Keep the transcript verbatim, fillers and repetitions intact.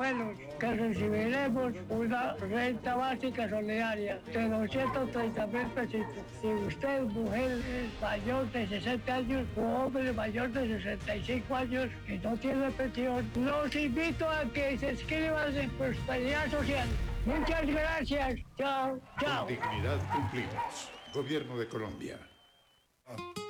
abuelos, que recibiremos una renta básica solidaria de doscientos treinta mil pesitos. Si usted, mujer mayor de sesenta años o hombre mayor de sesenta y cinco años y no tiene pensión, los invito a que se inscriban en Prosperidad Social. Muchas gracias. Chao, chao. Con dignidad cumplimos. Gobierno de Colombia.